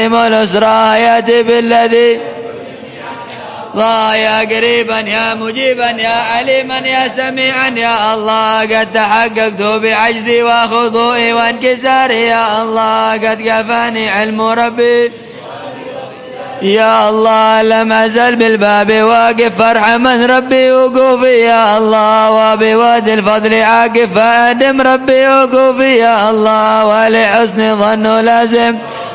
الأسرى يأتي بالذي الله يا قريبا يا مجيبا يا عليما يا سميعا يا الله قد تحققت بعجزي وخضوعي وانكساري يا الله قد كفاني علم ربي يا الله لم أزل بالباب واقف فرح من ربي وقوفي يا الله وبوادي الفضل عاقف فأدم ربي وقوفي يا الله ولحسن ظن لازم